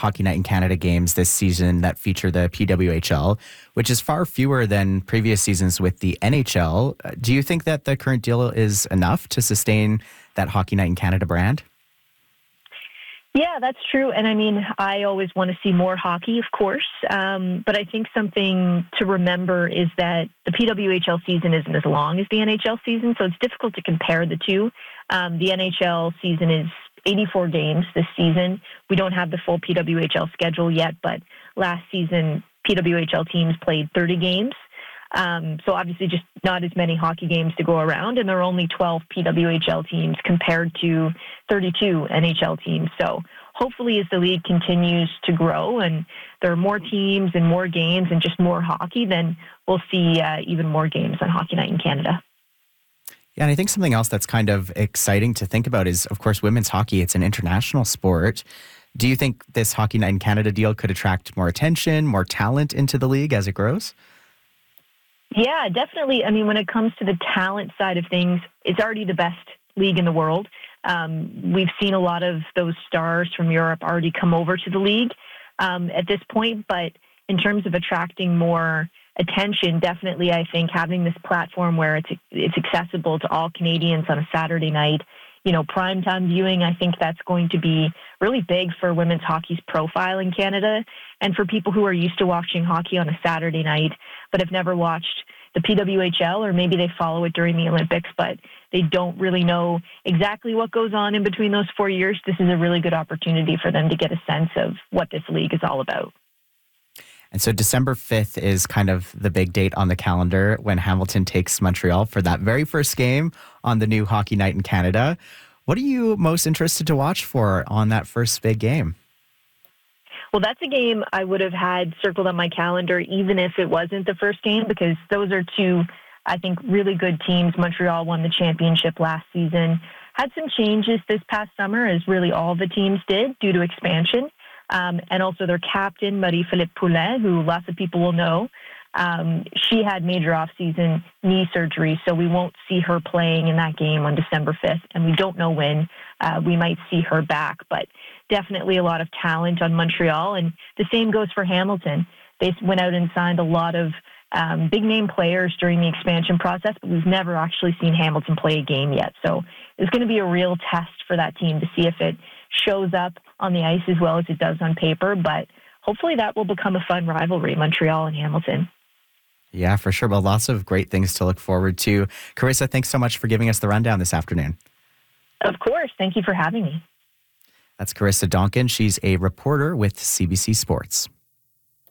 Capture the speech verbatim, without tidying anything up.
Hockey Night in Canada games this season that feature the P W H L, which is far fewer than previous seasons with the N H L. Uh, Do you think that the current deal is enough to sustain that Hockey Night in Canada brand? Yeah, that's true. And I mean, I always want to see more hockey, of course. Um, but I think something to remember is that the P W H L season isn't as long as the N H L season, so it's difficult to compare the two. Um, the N H L season is eighty-four games this season. We don't have the full P W H L schedule yet, but last season, P W H L teams played thirty games. Um, so obviously just not as many hockey games to go around, and there are only twelve P W H L teams compared to thirty-two N H L teams. So hopefully as the league continues to grow and there are more teams and more games and just more hockey, then we'll see uh, even more games on Hockey Night in Canada. Yeah, and I think something else that's kind of exciting to think about is, of course, women's hockey. It's an international sport. Do you think this Hockey Night in Canada deal could attract more attention, more talent into the league as it grows? Yeah, definitely. I mean, when it comes to the talent side of things, it's already the best league in the world. Um, we've seen a lot of those stars from Europe already come over to the league um, at this point. But in terms of attracting more attention, definitely, I think having this platform where it's it's accessible to all Canadians on a Saturday night, you know, primetime viewing, I think that's going to be really big for women's hockey's profile in Canada and for people who are used to watching hockey on a Saturday night but have never watched the P W H L, or maybe they follow it during the Olympics, but they don't really know exactly what goes on in between those four years. This is a really good opportunity for them to get a sense of what this league is all about. And so December fifth is kind of the big date on the calendar when Hamilton takes Montreal for that very first game on the new Hockey Night in Canada. What are you most interested to watch for on that first big game? Well, that's a game I would have had circled on my calendar even if it wasn't the first game, because those are two, I think, really good teams. Montreal won the championship last season. Had some changes this past summer, as really all the teams did, due to expansion. Um, and also their captain, Marie-Philippe Poulin, who lots of people will know. Um, she had major off-season knee surgery, so we won't see her playing in that game on December fifth, and we don't know when uh, we might see her back. But definitely a lot of talent on Montreal, and the same goes for Hamilton. They went out and signed a lot of um, big-name players during the expansion process, but we've never actually seen Hamilton play a game yet. So it's going to be a real test for that team to see if it shows up on the ice as well as it does on paper, but hopefully that will become a fun rivalry, Montreal and Hamilton. Yeah, for sure. Well, lots of great things to look forward to. Carissa, thanks so much for giving us the rundown this afternoon. Of course. Thank you for having me. That's Carissa Donkin. She's a reporter with C B C Sports.